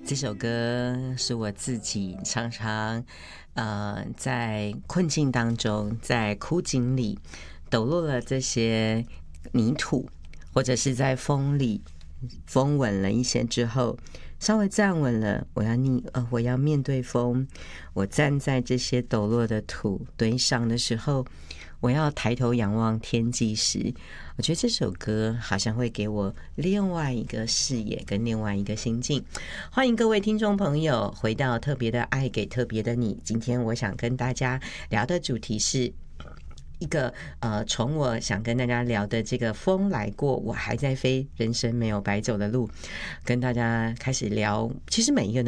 这首歌是我自己常常在困境当中，在枯井里抖落了这些泥土，或者是在风里风稳了一些之后，稍微站稳了，我要面对风，我站在这些抖落的土堆上的时候，我要抬头仰望天际时，我觉得这首歌好像会给我另外一个视野跟另外一个心境。欢迎各位听众朋友回到特别的爱给特别的你。今天我想跟大家聊的主题是一个从我想跟大家聊的这个风来过我还在飞，人生没有白走的路，跟大家开始聊，其实每一个